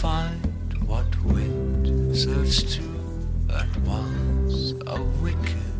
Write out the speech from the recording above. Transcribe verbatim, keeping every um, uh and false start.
find what wit serves to at once a wicked